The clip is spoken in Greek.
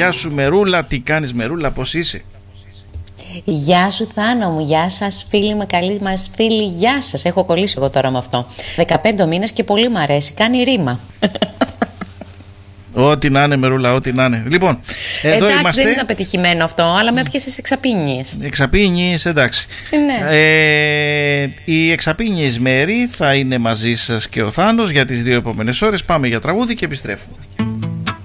Γεια σου Μερούλα, τι κάνεις Μερούλα, πώς είσαι? Γεια σου Θάνο μου, γεια σας φίλοι με καλή μας φίλοι, γεια σας. Έχω κολλήσει εγώ τώρα με αυτό. 15 μήνες και πολύ μ' αρέσει, κάνει ρήμα. Ό,τι να είναι Μερούλα, ό,τι να είναι. Λοιπόν, εδώ εντάξει, είμαστε. δεν ήταν πετυχημένο αυτό, αλλά με έπιασες εξαπίνιες. Εξαπίνιες, εντάξει. Ναι. Οι εξαπίνιες μέρη θα είναι μαζί σας και ο Θάνος για τις 2 επόμενες ώρες. Πάμε για τραγούδι και επιστρέφουμε.